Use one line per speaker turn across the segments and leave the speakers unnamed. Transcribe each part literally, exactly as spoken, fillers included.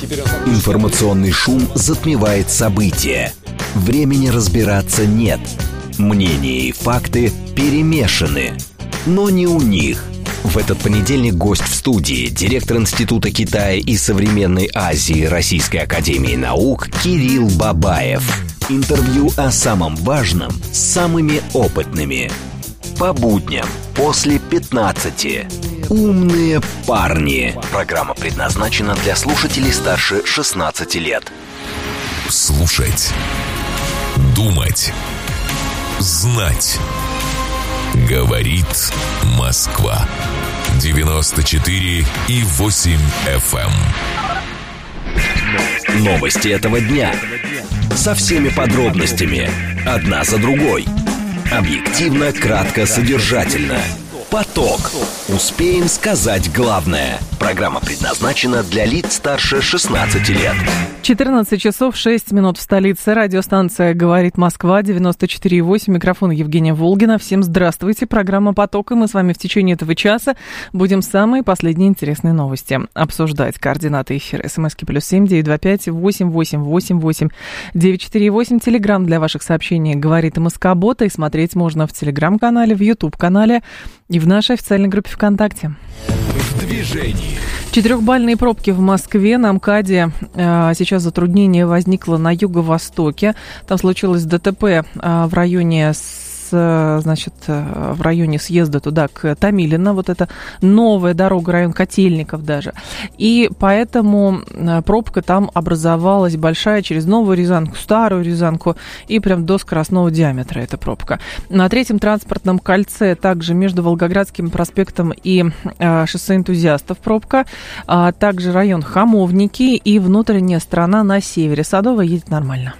Информационный шум затмевает события. Времени разбираться нет. Мнения и факты перемешаны. Но не у них. В этот понедельник гость в студии, директор Института Китая и современной Азии Российской академии наук Кирилл Бабаев. Интервью о самом важном с самыми опытными. По будням после пятнадцати. «Умные парни». Программа предназначена для слушателей старше шестнадцати лет.
Слушать. Думать. Знать. Говорит Москва. девяносто четыре и восемь эф эм.
Новости этого дня. Со всеми подробностями. Одна за другой. Объективно, кратко, содержательно. Поток. Успеем сказать главное. Программа предназначена для лиц старше шестнадцати лет.
четырнадцать часов шесть минут в столице. Радиостанция «Говорит Москва», девяносто четыре и восемь. Микрофон Евгения Волгина. Всем здравствуйте. Программа «Поток». И мы с вами в течение этого часа будем самые последние интересные новости обсуждать. Координаты эфира. СМСки плюс семь девятьсот двадцать пять восемь восемь восемь восемь девять четыре восемь. Телеграм для ваших сообщений «Говорит МСК-бот». И смотреть можно в Телеграм-канале, в Ютуб-канале и в нашей официальной группе ВКонтакте.
В движении.
Четырехбальные пробки в Москве. На МКАДе э, сейчас затруднение возникло на юго-востоке. Там случилось ДТП э, в районе с значит, в районе съезда туда к Томилино, вот это новая дорога, район Котельников даже, и поэтому пробка там образовалась большая через Новую Рязанку, Старую Рязанку, и прям до скоростного диаметра эта пробка. На третьем транспортном кольце также между Волгоградским проспектом и э, шоссе Энтузиастов пробка, а также район Хамовники и внутренняя сторона на севере. Садовая едет нормально.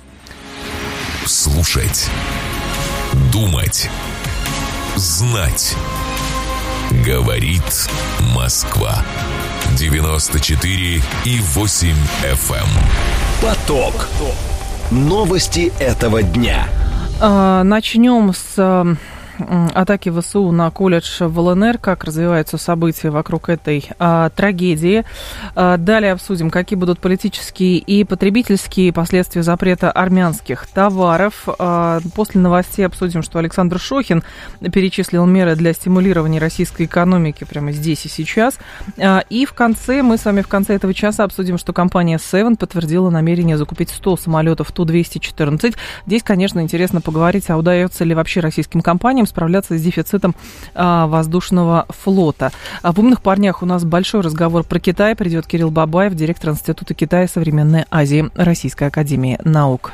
Слушать. Думать. Знать. Говорит Москва. девяносто четыре и восемь эф эм.
Поток. Новости этого дня.
А, начнем с атаки ВСУ на колледж в ЛНР, как развиваются события вокруг этой а, трагедии. А, далее обсудим, какие будут политические и потребительские последствия запрета армянских товаров. А, после новостей обсудим, что Александр Шохин перечислил меры для стимулирования российской экономики прямо здесь и сейчас. А, и в конце, мы с вами в конце этого часа обсудим, что компания Seven подтвердила намерение закупить сто самолетов Ту двести четырнадцать. Здесь, конечно, интересно поговорить, а удается ли вообще российским компаниям справляться с дефицитом а, воздушного флота. А в «Умных парнях» у нас большой разговор про Китай. Придет Кирилл Бабаев, директор Института Китая и современной Азии Российской академии наук.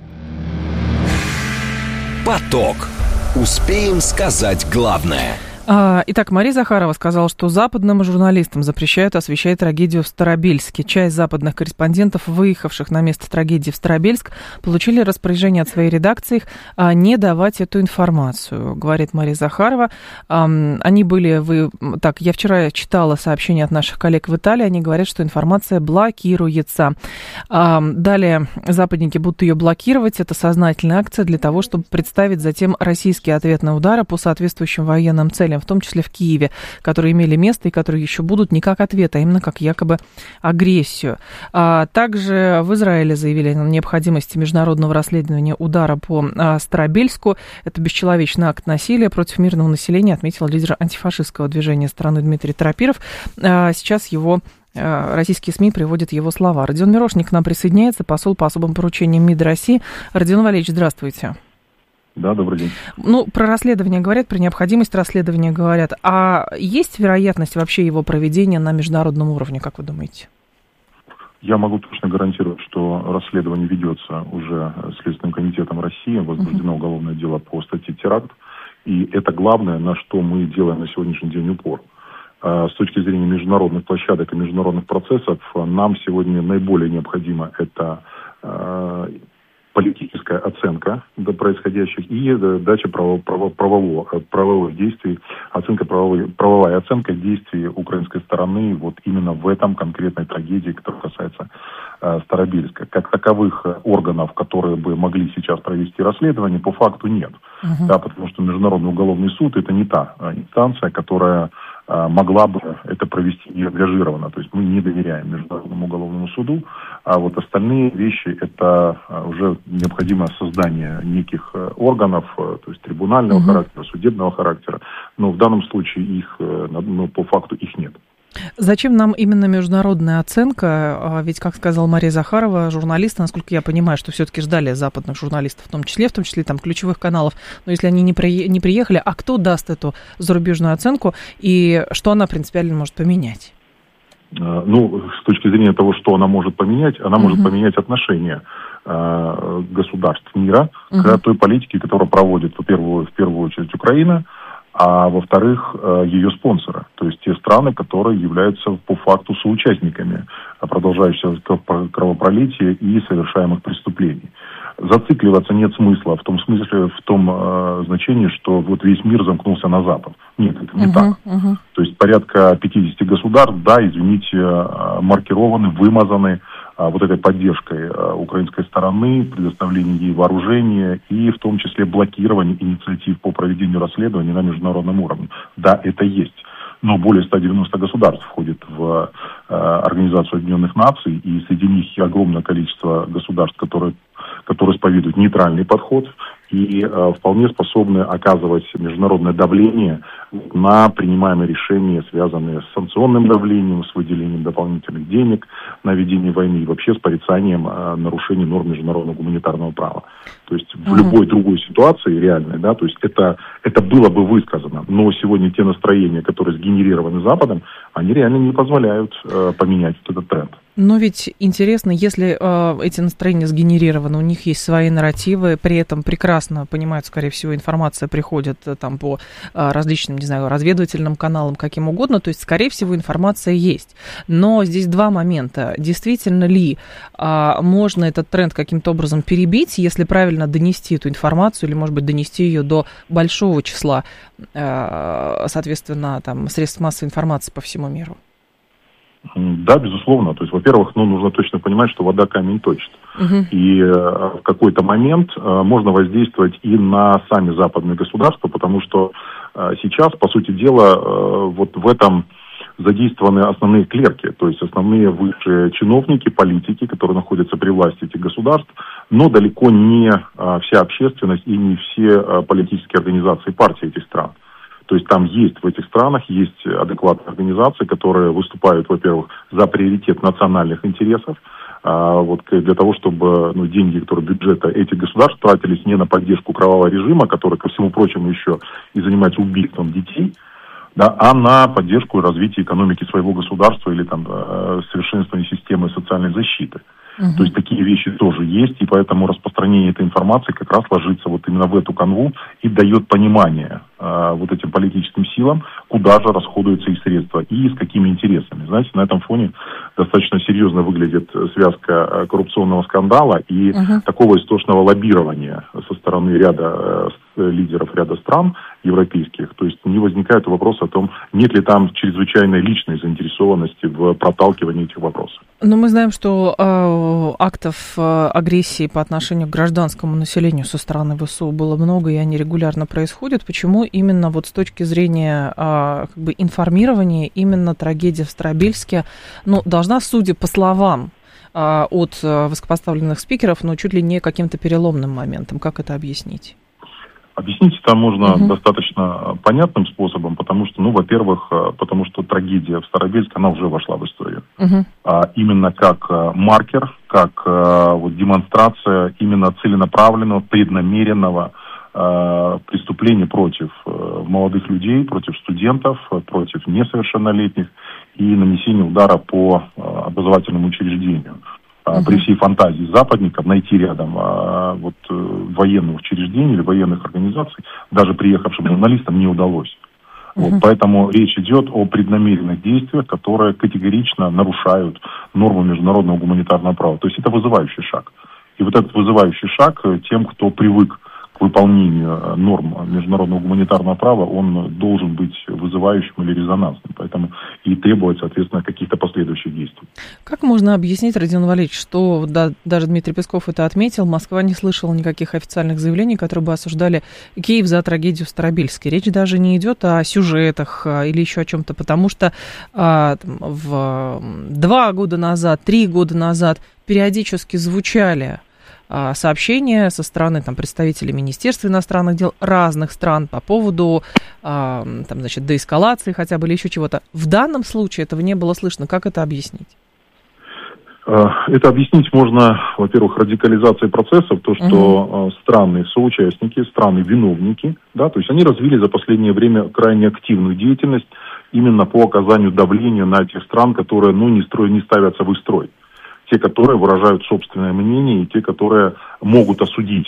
Поток. Успеем сказать главное.
Итак, Мария Захарова сказала, что западным журналистам запрещают освещать трагедию в Старобельске. Часть западных корреспондентов, выехавших на место трагедии в Старобельск, получили распоряжение от своей редакции не давать эту информацию, говорит Мария Захарова. Они были... Вы... Так, я вчера читала сообщение от наших коллег в Италии. Они говорят, что информация блокируется. Далее западники будут ее блокировать. Это сознательная акция для того, чтобы представить затем российские ответные удары по соответствующим военным целям, в том числе в Киеве, которые имели место и которые еще будут не как ответ, а именно как якобы агрессию. А также в Израиле заявили о необходимости международного расследования удара по а, Старобельску. Это бесчеловечный акт насилия против мирного населения, отметил лидер антифашистского движения страны Дмитрий Тропиров. А, сейчас его российские СМИ приводят его слова. Родион Мирошник к нам присоединяется, посол по особым поручениям МИД России. Родион Валерьевич, здравствуйте.
Да, добрый день.
Ну, про расследование говорят, про необходимость расследования говорят. А есть вероятность вообще его проведения на международном уровне, как вы думаете?
Я могу точно гарантировать, что расследование ведется уже Следственным комитетом России. Возбуждено uh-huh. уголовное дело по статье теракт. И это главное, на что мы делаем на сегодняшний день упор. С точки зрения международных площадок и международных процессов, нам сегодня наиболее необходимо это политическая оценка до происходящих и дача право, право, правового, правовых действий, оценка правовой, правовая оценка действий украинской стороны вот именно в этом конкретной трагедии, которая касается э, Старобельска. Как таковых органов, которые бы могли сейчас провести расследование, по факту нет. Uh-huh. Да, потому что Международный уголовный суд — это не та инстанция, которая могла бы это провести неангажированно. То есть мы не доверяем Международному уголовному суду, а вот остальные вещи – это уже необходимое создание неких органов, то есть трибунального угу. характера, судебного характера, но в данном случае их, ну, по факту их нет.
Зачем нам именно международная оценка? Ведь, как сказала Мария Захарова, журналисты, насколько я понимаю, что все-таки ждали западных журналистов, в том числе, в том числе там ключевых каналов, но если они не, при, не приехали, а кто даст эту зарубежную оценку и что она принципиально может поменять?
Ну, с точки зрения того, что она может поменять, она uh-huh. может поменять отношения э, государств мира uh-huh. к той политике, которую проводит, в первую, в первую очередь, Украина, а во-вторых, ее спонсоры, то есть те страны, которые являются по факту соучастниками продолжающегося кровопролития и совершаемых преступлений. Зацикливаться нет смысла в том смысле, в том э, значении, что вот весь мир замкнулся на Запад. Нет, это не uh-huh, так. Uh-huh. То есть порядка пятьдесят государств, да, извините, маркированы, вымазаны э, вот этой поддержкой э, украинской стороны, предоставлением ей вооружения и в том числе блокирование инициатив по проведению расследований на международном уровне. Да, это есть. Но более ста девяноста государств входит в э, Организацию Объединенных Наций, и среди них огромное количество государств, которые, которые исповедуют нейтральный подход и э, вполне способны оказывать международное давление на принимаемые решения, связанные с санкционным давлением, с выделением дополнительных денег на ведение войны и вообще с порицанием э, нарушений норм международного гуманитарного права. То есть в uh-huh. любой другой ситуации реальной, да, то есть это, это было бы высказано, но сегодня те настроения, которые сгенерированы Западом, они реально не позволяют э, поменять вот этот тренд.
Но ведь интересно, если э, эти настроения сгенерированы, у них есть свои нарративы, при этом прекрасно понимают, скорее всего, информация приходит э, там по э, различным, не знаю, разведывательным каналам, каким угодно, то есть, скорее всего, информация есть. Но здесь два момента. Действительно ли э, можно этот тренд каким-то образом перебить, если правильно донести эту информацию, или, может быть, донести ее до большого числа, э, соответственно, там, средств массовой информации по всему миру?
Да, безусловно. То есть, во-первых, ну, нужно точно понимать, что вода камень точит. Uh-huh. И э, в какой-то момент э, можно воздействовать и на сами западные государства, потому что э, сейчас, по сути дела, э, вот в этом задействованы основные клерки, то есть основные высшие чиновники, политики, которые находятся при власти этих государств, но далеко не э, вся общественность и не все э, политические организации партии этих стран. То есть там есть в этих странах, есть адекватные организации, которые выступают, во-первых, за приоритет национальных интересов, а, вот, для того, чтобы ну, деньги, которые бюджета этих государств тратились не на поддержку кровавого режима, который, ко всему прочему, еще и занимается убийством детей, да, а на поддержку и развитие экономики своего государства или там, совершенствование системы социальной защиты. Uh-huh. То есть такие вещи тоже есть, и поэтому распространение этой информации как раз ложится вот именно в эту канву и дает понимание э, вот этим политическим силам, куда же расходуются их средства и с какими интересами. Знаете, на этом фоне достаточно серьезно выглядит связка коррупционного скандала и uh-huh. такого истошного лоббирования со стороны ряда э, лидеров ряда стран европейских. То есть не возникает вопроса о том, нет ли там чрезвычайной личной заинтересованности в проталкивании этих вопросов.
Но мы знаем, что э, актов э, агрессии по отношению к гражданскому населению со стороны ВСУ было много, и они регулярно происходят. Почему именно вот с точки зрения э, как бы информирования именно трагедия в Старобельске, ну, должна, судя по словам э, от э, высокопоставленных спикеров, ну, чуть ли не каким-то переломным моментом? Как это объяснить?
Объяснить это можно uh-huh. достаточно понятным способом, потому что, ну, во-первых, потому что трагедия в Старобельске, она уже вошла в историю. Uh-huh. А, именно как маркер, как а, вот, демонстрация именно целенаправленного, преднамеренного а, преступления против а, молодых людей, против студентов, против несовершеннолетних и нанесения удара по а, образовательному учреждению. Uh-huh. При всей фантазии западников найти рядом а, вот, военных учреждений или военных организаций, даже приехавшим журналистам, не удалось. Uh-huh. Вот, поэтому речь идет о преднамеренных действиях, которые категорично нарушают нормы международного гуманитарного права. То есть это вызывающий шаг. И вот этот вызывающий шаг тем, кто привык к к выполнению норм международного гуманитарного права, он должен быть вызывающим или резонансным. Поэтому и требует, соответственно, каких-то последующих действий.
Как можно объяснить, Родион Валерьевич, что да, даже Дмитрий Песков это отметил, Москва не слышала никаких официальных заявлений, которые бы осуждали Киев за трагедию в Старобельске? Речь даже не идет о сюжетах или еще о чем-то, потому что а, в два года назад, три года назад периодически звучали сообщения со стороны там, представителей Министерства иностранных дел разных стран по поводу там, значит, деэскалации хотя бы или еще чего-то. В данном случае этого не было слышно. Как это объяснить?
Это объяснить можно, во-первых, радикализацией процессов, то, что uh-huh. страны соучастники, страны виновники, да, то есть они развили за последнее время крайне активную деятельность именно по оказанию давления на тех стран, которые ну, не, строй, не ставятся в их строй. Те, которые выражают собственное мнение, и те, которые могут осудить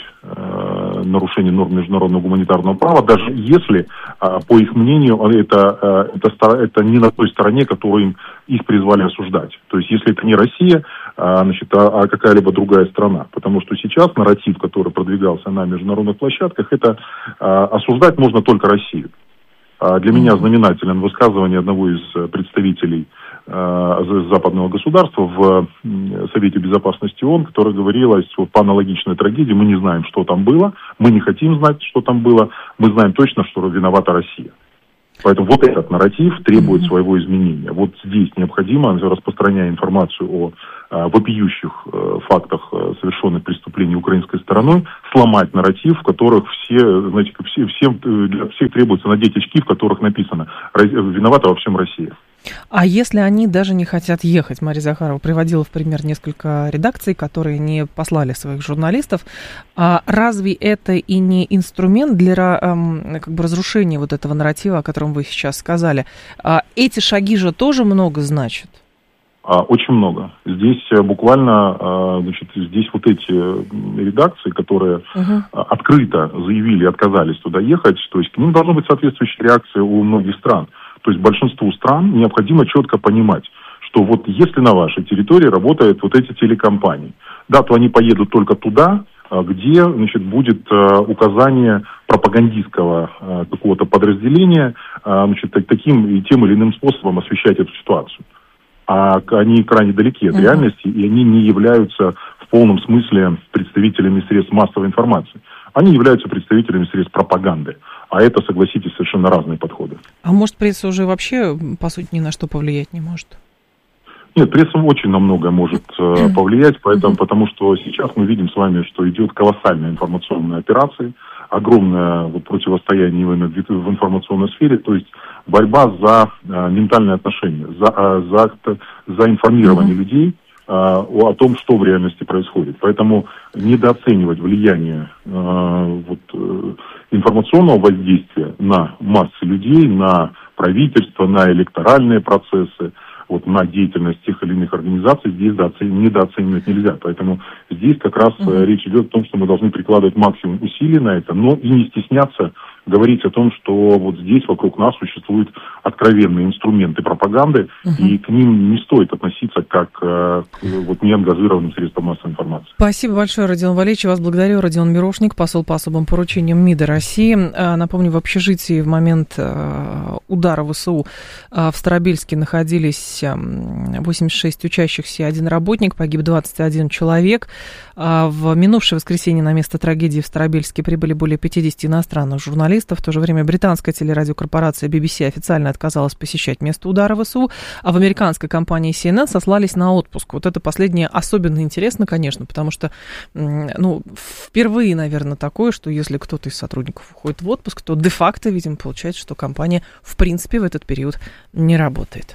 э, нарушение норм международного гуманитарного права, даже если, э, по их мнению, это, э, это, это не на той стороне, которую им, их призвали осуждать. То есть, если это не Россия, э, значит, а, а какая-либо другая страна. Потому что сейчас нарратив, который продвигался на международных площадках, это э, осуждать можно только Россию. Э, для меня знаменателен высказывание одного из представителей западного государства в Совете Безопасности ООН, которое говорилось вот, по аналогичной трагедии. Мы не знаем, что там было, мы не хотим знать, что там было, мы знаем точно, что виновата Россия. Поэтому вот этот нарратив требует своего изменения. Вот здесь необходимо, распространяя информацию о, о вопиющих э, фактах э, совершенных преступлений украинской стороной, сломать нарратив, в которых все, знаете, все, всем, для всех требуется надеть очки, в которых написано «Виновата во всем Россия».
А если они даже не хотят ехать? Мария Захарова приводила в пример несколько редакций, которые не послали своих журналистов. А разве это и не инструмент для как бы, разрушения вот этого нарратива, о котором вы сейчас сказали? А эти шаги же тоже много значат?
Очень много. Здесь буквально, значит, здесь вот эти редакции, которые uh-huh. открыто заявили, отказались туда ехать, то есть к ним должна быть соответствующая реакция у многих стран. То есть большинству стран необходимо четко понимать, что вот если на вашей территории работают вот эти телекомпании, да, то они поедут только туда, где, значит, будет указание пропагандистского какого-то подразделения, значит, таким и тем или иным способом освещать эту ситуацию. А они крайне далеки от uh-huh. реальности, и они не являются в полном смысле представителями средств массовой информации. Они являются представителями средств пропаганды. А это, согласитесь, совершенно разные подходы.
А может, пресса уже вообще, по сути, ни на что повлиять не может?
Нет, пресса очень на многое может э, повлиять, поэтому, потому что сейчас мы видим с вами, что идет колоссальная информационная операция, огромное вот, противостояние именно в информационной сфере, то есть борьба за э, ментальные отношения, за, э, за, за информирование mm-hmm. людей э, о том, что в реальности происходит. Поэтому недооценивать влияние э, вот, э, информационного воздействия на массы людей, на правительство, на электоральные процессы, вот, на деятельность тех или иных организаций здесь недооценивать нельзя. Поэтому здесь как раз mm-hmm. речь идет о том, что мы должны прикладывать максимум усилий на это, но и не стесняться говорить о том, что вот здесь вокруг нас существуют откровенные инструменты пропаганды, uh-huh. и к ним не стоит относиться как к вот, неангажированным средствам массовой информации.
Спасибо большое, Родион Валерьевич. Вас благодарю. Родион Мирошник, посол по особым поручениям МИДа России. Напомню, в общежитии в момент удара ВСУ в Старобельске находились восемьдесят шесть учащихся и один работник, погиб двадцать один человек. В минувшее воскресенье на место трагедии в Старобельске прибыли более пятьдесят иностранных журналистов. В то же время британская телерадиокорпорация би би си официально отказалась посещать место удара ВСУ, а в американской компании си эн эн сослались на отпуск. Вот это последнее особенно интересно, конечно, потому что, ну, впервые, наверное, такое, что если кто-то из сотрудников уходит в отпуск, то де-факто, видимо, получается, что компания, в принципе, в этот период не работает.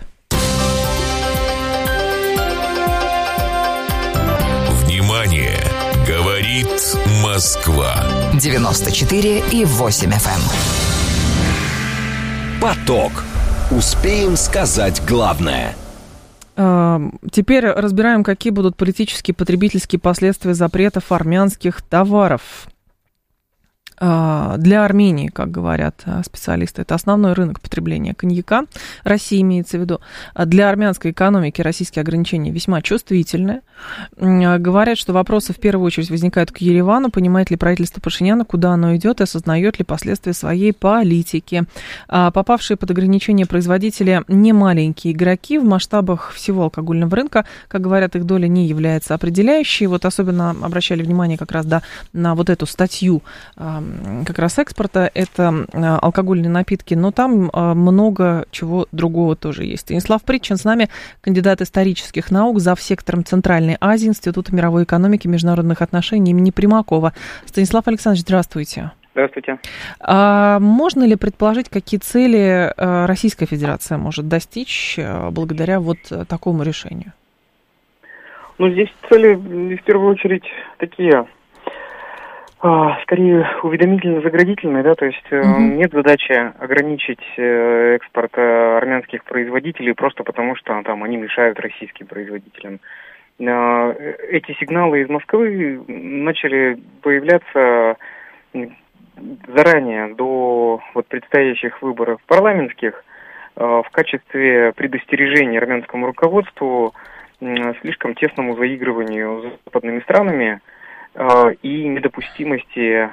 Внимание! Говорит Москва.
девяносто четыре и восемь эф эм.
Поток. Успеем сказать главное.
Теперь разбираем, какие будут политические и потребительские последствия запретов армянских товаров. Для Армении, как говорят специалисты, это основной рынок потребления коньяка. Россия имеется в виду. Для армянской экономики российские ограничения весьма чувствительны. Говорят, что вопросы в первую очередь возникают к Еревану. Понимает ли правительство Пашиняна, куда оно идет, и осознает ли последствия своей политики? Попавшие под ограничения производители не маленькие игроки в масштабах всего алкогольного рынка. Как говорят, их доля не является определяющей. Вот особенно обращали внимание как раз да, на вот эту статью как раз экспорта. Это алкогольные напитки, но там много чего другого тоже есть. Станислав Притчин с нами, кандидат исторических наук, зав. Сектором Центральной Азии Института мировой экономики и международных отношений имени Примакова. Станислав Александрович, здравствуйте.
Здравствуйте.
А можно ли предположить, какие цели Российская Федерация может достичь благодаря вот такому решению?
Ну, здесь цели в первую очередь такие, скорее уведомительно-заградительные, да, то есть угу. нет задачи ограничить экспорт армянских производителей просто потому, что там они мешают российским производителям. Эти сигналы из Москвы начали появляться заранее, до вот предстоящих выборов парламентских, в качестве предостережения армянскому руководству слишком тесному заигрыванию с западными странами и недопустимости,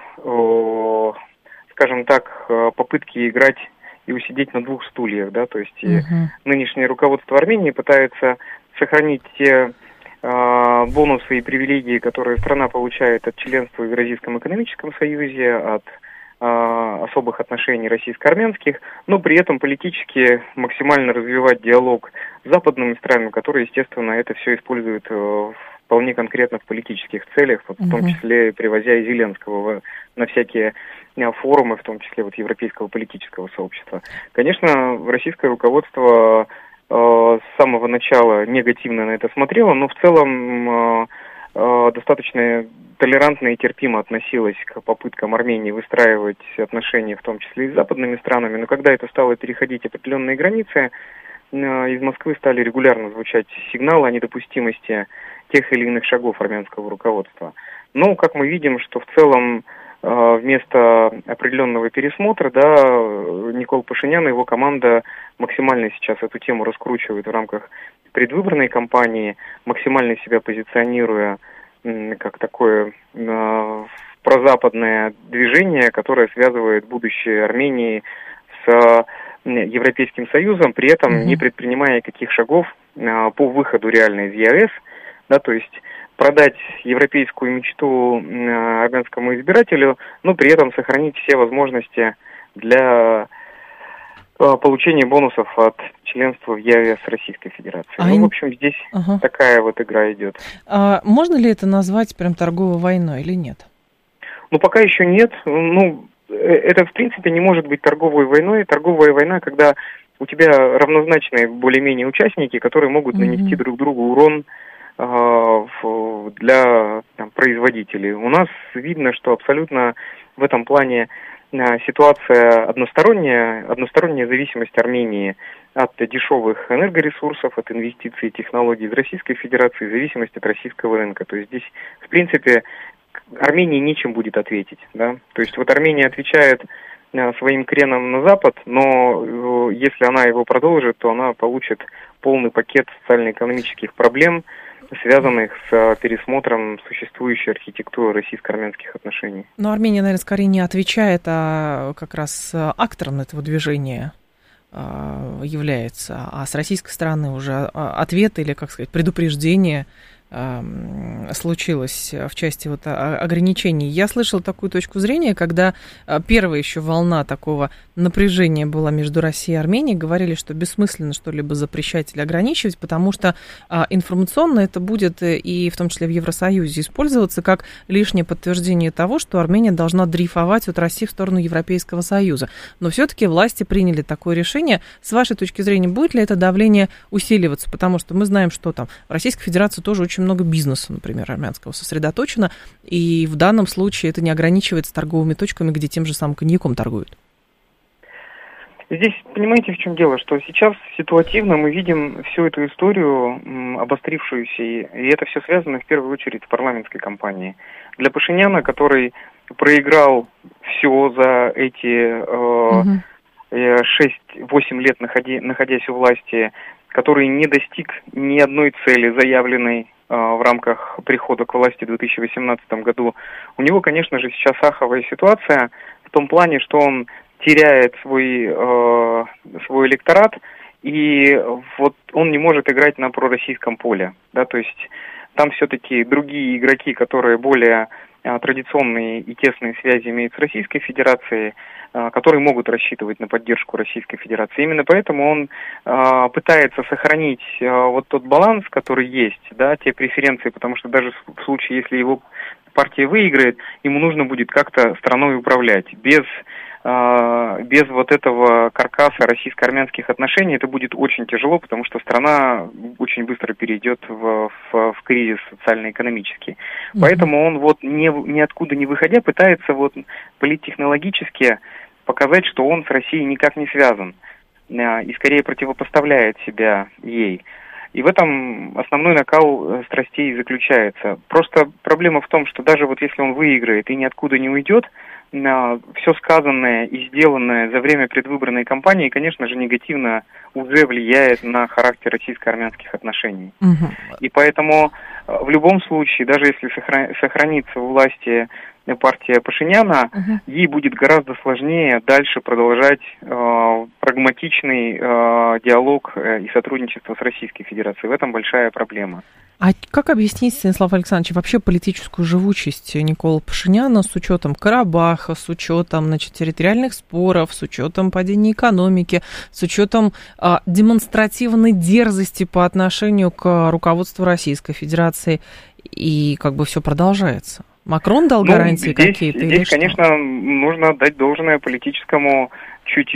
скажем так, попытки играть и усидеть на двух стульях, да, то есть uh-huh. нынешнее руководство Армении пытается сохранить те э, бонусы и привилегии, которые страна получает от членства в Евразийском экономическом союзе, от э, особых отношений российско-армянских, но при этом политически максимально развивать диалог с западными странами, которые, естественно, это все используют э, вполне конкретно в политических целях, в том uh-huh. числе привозя и Зеленского в, на всякие форумы, в том числе вот европейского политического сообщества. Конечно, российское руководство э, с самого начала негативно на это смотрело, но в целом э, э, достаточно толерантно и терпимо относилось к попыткам Армении выстраивать отношения, в том числе и с западными странами. Но когда это стало переходить определенные границы, э, из Москвы стали регулярно звучать сигналы о недопустимости тех или иных шагов армянского руководства. Но, как мы видим, что в целом вместо определенного пересмотра, да, Никол Пашинян и его команда максимально сейчас эту тему раскручивают в рамках предвыборной кампании, максимально себя позиционируя как такое э, прозападное движение, которое связывает будущее Армении с Европейским Союзом, при этом mm-hmm. не предпринимая никаких шагов э, по выходу реально из ЕАЭС, да, то есть продать европейскую мечту э, армянскому избирателю, но при этом сохранить все возможности для э, получения бонусов от членства в ЕАЭС Российской Федерации. А ну, in... в общем, здесь ага. такая вот игра идет.
А можно ли это назвать прям торговой войной или нет?
Ну, пока еще нет. Ну, это, в принципе, не может быть торговой войной. Торговая война, когда у тебя равнозначные более-менее участники, которые могут нанести mm-hmm. друг другу урон для там, производителей. У нас видно, что абсолютно в этом плане ситуация односторонняя, односторонняя зависимость Армении от дешевых энергоресурсов, от инвестиций и технологий из Российской Федерации, зависимость от российского рынка. То есть здесь, в принципе, Армении нечем будет ответить. Да? То есть вот Армения отвечает своим креном на Запад, но если она его продолжит, то она получит полный пакет социально-экономических проблем, связанных с пересмотром существующей архитектуры российско-армянских отношений.
Но Армения, наверное, скорее не отвечает, а как раз актором этого движения является. А с российской стороны уже ответ или, как сказать, предупреждение случилось в части вот ограничений. Я слышала такую точку зрения, когда первая еще волна такого напряжения была между Россией и Арменией, говорили, что бессмысленно что-либо запрещать или ограничивать, потому что информационно это будет и в том числе в Евросоюзе использоваться как лишнее подтверждение того, что Армения должна дрейфовать от России в сторону Европейского Союза. Но все-таки власти приняли такое решение. С вашей точки зрения, будет ли это давление усиливаться? Потому что мы знаем, что там в Российской Федерации тоже очень много бизнеса, например, армянского сосредоточено, и в данном случае это не ограничивается торговыми точками, где тем же самым коньяком торгуют.
Здесь, понимаете, в чем дело, что сейчас ситуативно мы видим всю эту историю м, обострившуюся, и, и это все связано в первую очередь с парламентской кампанией. Для Пашиняна, который проиграл все за эти э, шесть-восемь лет, находи, находясь у власти, который не достиг ни одной цели, заявленной в рамках прихода к власти в две тысячи восемнадцатом году, у него, конечно же, сейчас аховая ситуация в том плане, что он теряет свой, э, свой электорат, и вот он не может играть на пророссийском поле, да, то есть там все-таки другие игроки, которые более э, традиционные и тесные связи имеют с Российской Федерацией, э, которые могут рассчитывать на поддержку Российской Федерации. Именно поэтому он э, пытается сохранить э, вот тот баланс, который есть, да, те преференции, потому что даже в случае, если его партия выиграет, ему нужно будет как-то страной управлять. Без без вот этого каркаса российско-армянских отношений это будет очень тяжело, потому что страна очень быстро перейдет в, в, в кризис социально-экономический. Mm-hmm. Поэтому он вот не, ниоткуда не выходя пытается вот политтехнологически показать, что он с Россией никак не связан и скорее противопоставляет себя ей. И в этом основной накал страстей заключается. Просто проблема в том, что даже вот если он выиграет и ниоткуда не уйдет, все сказанное и сделанное за время предвыборной кампании, конечно же, негативно уже влияет на характер российско-армянских отношений. Угу. И поэтому в любом случае, даже если сохранится у власти партия Пашиняна, угу. ей будет гораздо сложнее дальше продолжать э, прагматичный э, диалог и сотрудничество с Российской Федерацией. В этом большая проблема.
А как объяснить, Станислав Александрович, вообще политическую живучесть Никола Пашиняна с учетом Карабаха, с учетом, значит, территориальных споров, с учетом падения экономики, с учетом а, демонстративной дерзости по отношению к руководству Российской Федерации, и как бы все продолжается? Макрон дал гарантии ну, здесь, какие-то?
Здесь, конечно, нужно отдать должное политическому чутью